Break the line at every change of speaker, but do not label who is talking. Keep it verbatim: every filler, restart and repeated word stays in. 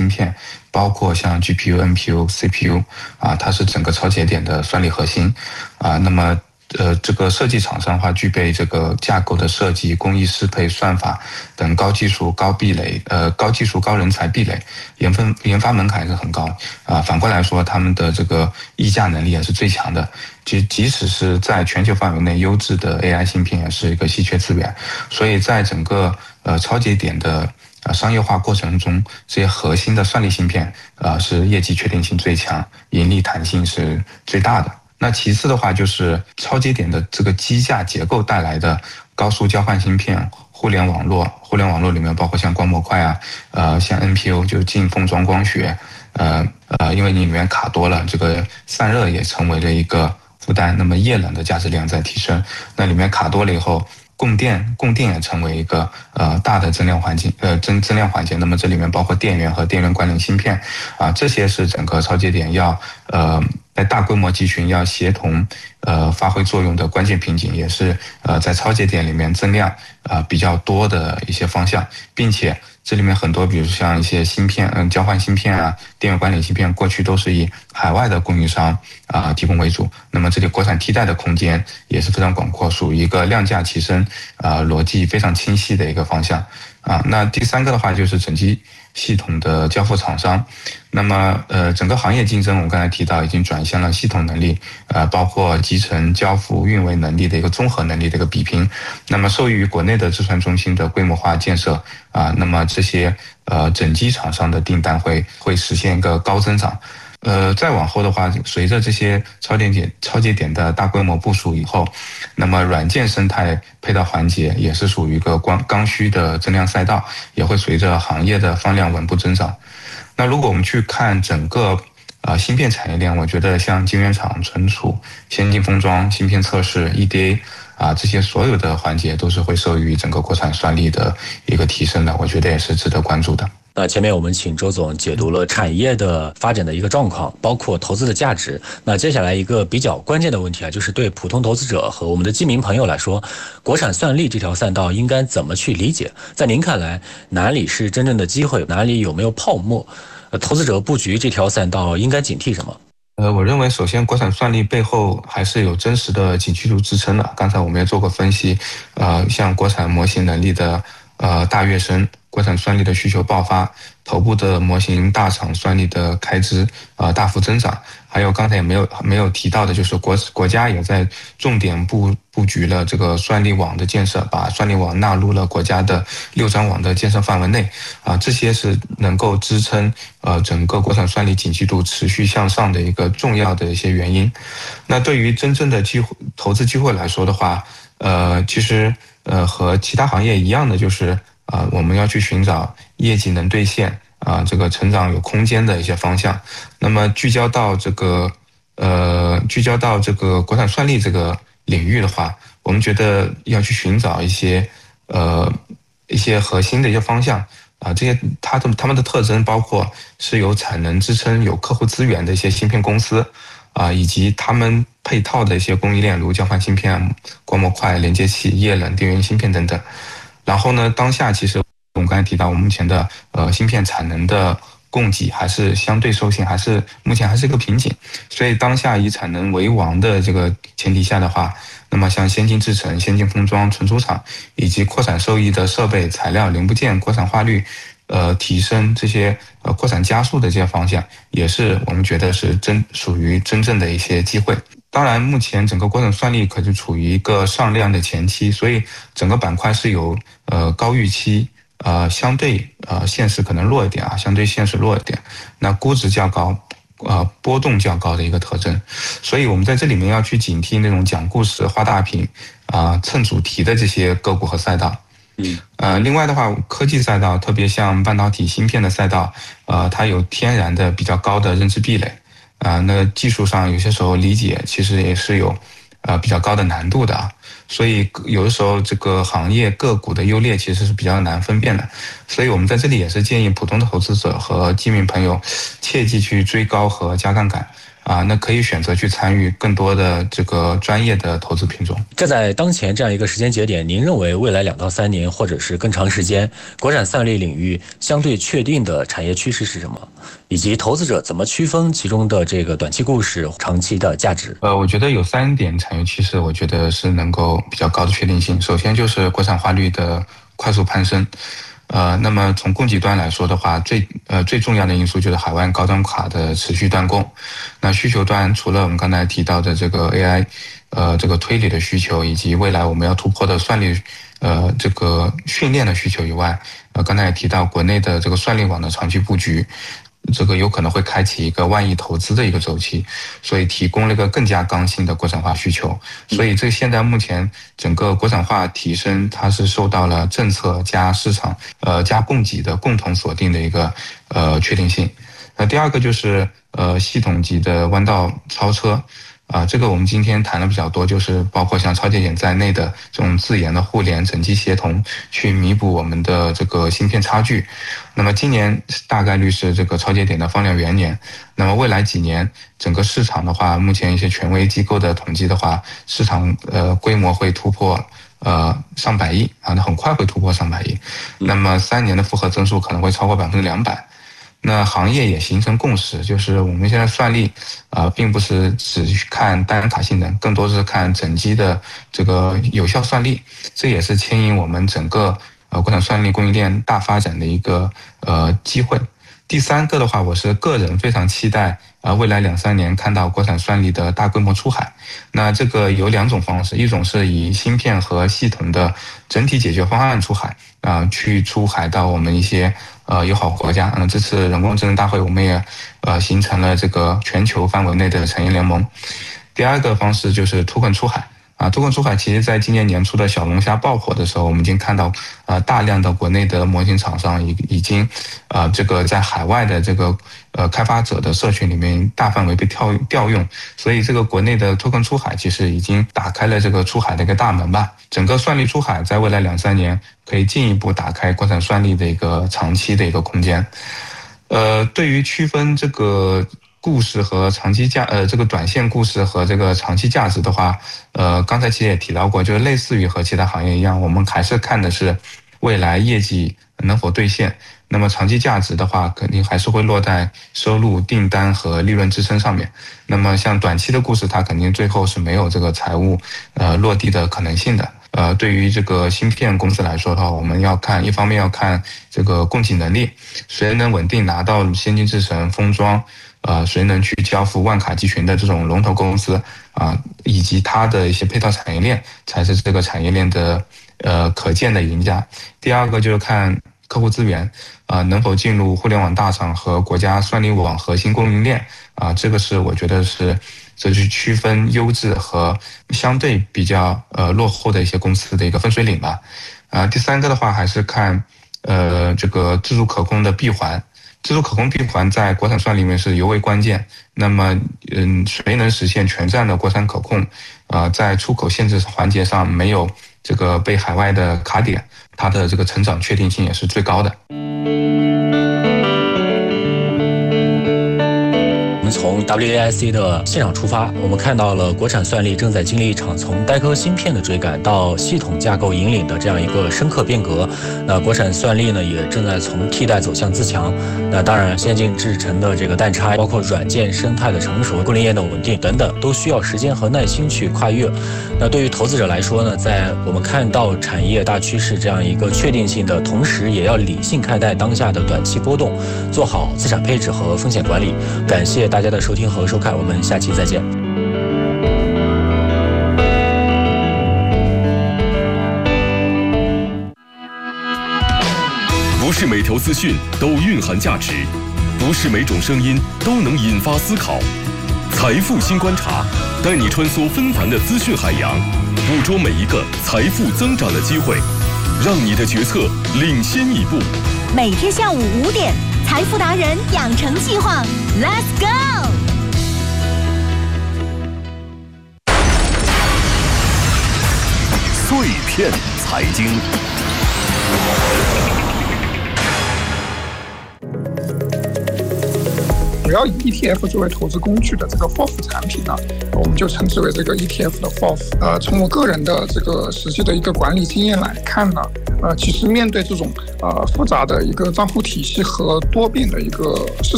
片，包括像 G P U、N P U、C P U 啊，它是整个超节点的算力核心啊。那么呃，这个设计厂商的话，具备这个架构的设计、工艺适配、算法等高技术、高壁垒、呃高技术、高人才壁垒，研发研发门槛是很高啊。反过来说，他们的这个议价能力也是最强的。即即使是在全球范围内，优质的 A I 芯片也是一个稀缺资源。所以在整个呃超节点的呃商业化过程中，这些核心的算力芯片啊、呃、是业绩确定性最强，盈利弹性是最大的。那其次的话，就是超节点的这个机架结构带来的高速交换芯片、互联网络，互联网络里面包括像光模块啊，呃，像 N P U 就近封装光学，呃呃，因为你里面卡多了，这个散热也成为了一个负担，那么液冷的价值链在提升，那里面卡多了以后，供电供电也成为一个呃大的增量环境，呃增增量环节。那么这里面包括电源和电源关联芯片啊，这些是整个超节点要呃在大规模集群要协同呃发挥作用的关键瓶颈，也是呃在超节点里面增量啊、呃、比较多的一些方向，并且这里面很多，比如像一些芯片，嗯，交换芯片啊，电源管理芯片，过去都是以海外的供应商啊、呃、提供为主。那么这里国产替代的空间也是非常广阔，属于一个量价齐升啊、呃、逻辑非常清晰的一个方向啊。那第三个的话就是整机系统的交付厂商。那么呃整个行业竞争，我们刚才提到已经转向了系统能力，呃包括集成、交付、运维能力的一个综合能力的一个比拼。那么受益于国内的制算中心的规模化建设啊，那么这些呃整机厂商的订单会会实现一个高增长。呃，再往后的话，随着这些超节点、超节点的大规模部署以后，那么软件生态配套环节也是属于一个刚刚需的增量赛道，也会随着行业的放量稳步增长。那如果我们去看整个啊、呃、芯片产业链，我觉得像晶圆厂、存储、先进封装、芯片测试、E D A 啊这些所有的环节都是会受益于整个国产算力的一个提升的，我觉得也是值得关注的。
那前面我们请周总解读了产业的发展的一个状况，包括投资的价值。那接下来一个比较关键的问题啊，就是对普通投资者和我们的基民朋友来说，国产算力这条赛道应该怎么去理解？在您看来，哪里是真正的机会，哪里有没有泡沫？呃，投资者布局这条赛道应该警惕什么？
呃，我认为首先国产算力背后还是有真实的景气度支撑的。刚才我们也做过分析，呃，像国产模型能力的呃大跃升，国产算力的需求爆发，头部的模型大厂算力的开支呃大幅增长，还有刚才也没有没有提到的，就是国国家也在重点布布局了这个算力网的建设，把算力网纳入了国家的六张网的建设范围内啊，这些是能够支撑呃整个国产算力景气度持续向上的一个重要的一些原因。那对于真正的机会投资机会来说的话，呃，其实呃和其他行业一样的，就是啊、呃、我们要去寻找业绩能兑现啊、呃、这个成长有空间的一些方向。那么聚焦到这个呃聚焦到这个国产算力这个领域的话，我们觉得要去寻找一些呃一些核心的一些方向啊，这些它的它们的特征包括是有产能支撑、有客户资源的一些芯片公司啊，以及他们配套的一些供应链，如交换芯片、光模块、连接器、液冷、电源芯片等等。然后呢，当下其实我们刚才提到，我们目前的呃芯片产能的供给还是相对受限，还是目前还是一个瓶颈。所以当下以产能为王的这个前提下的话，那么像先进制程、先进封装、存储厂以及扩产受益的设备、材料、零部件国产化率呃提升，这些呃扩产加速的这些方向，也是我们觉得是真属于真正的一些机会。当然，目前整个国产算力可是处于一个上量的前期，所以整个板块是有呃高预期，呃相对呃现实可能弱一点啊，相对现实弱一点，那估值较高，呃波动较高的一个特征，所以我们在这里面要去警惕那种讲故事、画大饼啊、呃、蹭主题的这些个股和赛道。嗯，呃，另外的话，科技赛道，特别像半导体芯片的赛道，呃，它有天然的比较高的认知壁垒。啊、呃，那技术上有些时候理解其实也是有，呃比较高的难度的啊，所以有的时候这个行业个股的优劣其实是比较难分辨的，所以我们在这里也是建议普通的投资者和基民朋友，切记去追高和加杠杆啊，那可以选择去参与更多的这个专业的投资品种。
这在当前这样一个时间节点，您认为未来两到三年或者是更长时间，国产算力领域相对确定的产业趋势是什么？以及投资者怎么区分其中的这个短期故事、长期的价值？
呃，我觉得有三点产业趋势，我觉得是能够比较高的确定性。首先就是国产化率的快速攀升。呃，那么从供给端来说的话，最呃最重要的因素就是海外高端卡的持续断供。那需求端除了我们刚才提到的这个 A I， 呃这个推理的需求，以及未来我们要突破的算力呃这个训练的需求以外，呃刚才也提到国内的这个算力网的长期布局。这个有可能会开启一个万亿投资的一个周期，所以提供了一个更加刚性的国产化需求。所以这现在目前整个国产化提升，它是受到了政策加市场呃加供给的共同锁定的一个呃确定性。那第二个就是呃系统级的弯道超车。啊，这个我们今天谈的比较多，就是包括像超节点在内的这种自研的互联整机协同，去弥补我们的这个芯片差距。那么今年大概率是这个超节点的放量元年。那么未来几年，整个市场的话，目前一些权威机构的统计的话，市场呃规模会突破呃上百亿啊，那很快会突破上百亿。那么三年的复合增速可能会超过百分之两百。那行业也形成共识，就是我们现在算力，呃，并不是只看单卡性能，更多是看整机的这个有效算力，这也是牵引我们整个呃国产算力供应链大发展的一个呃机会。第三个的话，我是个人非常期待啊、呃，未来两三年看到国产算力的大规模出海。那这个有两种方式，一种是以芯片和系统的整体解决方案出海啊、呃，去出海到我们一些呃友好国家。嗯、呃，这次人工智能大会，我们也呃形成了这个全球范围内的产业联盟。第二个方式就是脱困出海。啊，脱困出海其实在今年年初的小龙虾爆火的时候，我们已经看到，呃，大量的国内的模型厂商已已经，呃，这个在海外的这个呃开发者的社群里面大范围被调调用，所以这个国内的脱困出海其实已经打开了这个出海的一个大门吧。整个算力出海在未来两三年可以进一步打开国产算力的一个长期的一个空间。呃，对于区分这个故事和长期价，呃，这个短线故事和这个长期价值的话，呃，刚才其实也提到过，就是类似于和其他行业一样，我们还是看的是未来业绩能否兑现。那么长期价值的话，肯定还是会落在收入、订单和利润支撑上面。那么像短期的故事，它肯定最后是没有这个财务呃落地的可能性的。呃，对于这个芯片公司来说的话，我们要看，一方面要看这个供给能力，谁能稳定拿到先进制程封装。呃，谁能去交付万卡集群的这种龙头公司啊、呃，以及它的一些配套产业链，才是这个产业链的呃可见的赢家。第二个就是看客户资源啊、呃，能否进入互联网大厂和国家算力网核心供应链啊、呃，这个是我觉得是这是区分优质和相对比较呃落后的一些公司的一个分水岭吧。啊、呃，第三个的话还是看呃这个自主可控的闭环。自主可控闭环在国产算力里面是尤为关键。那么，嗯，谁能实现全站的国产可控？呃，在出口限制环节上没有这个被海外的卡点，它的这个成长确定性也是最高的。
从 W A I C 的现场出发，我们看到了国产算力正在经历一场从单颗芯片的追赶到系统架构引领的这样一个深刻变革。那国产算力呢，也正在从替代走向自强。那当然，先进制程的这个代差，包括软件生态的成熟、供应链的稳定等等，都需要时间和耐心去跨越。那对于投资者来说呢，在我们看到产业大趋势这样一个确定性的同时，也要理性看待当下的短期波动，做好资产配置和风险管理。感谢大家的收听和收看，我们下期再见。
不是每条资讯都蕴含价值，不是每种声音都能引发思考。财富新观察，带你穿梭纷繁的资讯海洋，捕捉每一个财富增长的机会，让你的决策领先一步。
每天下午五点，财富达人养成计划 ，Let's go！
碎片财经，
主要以 E T F 作为投资工具的这个 F O F 产品呢，我们就称之为这个 E T F 的 F O F。呃，从我个人的这个实际的一个管理经验来看呢，呃，其实面对这种呃复杂的一个账户体系和多变的一个市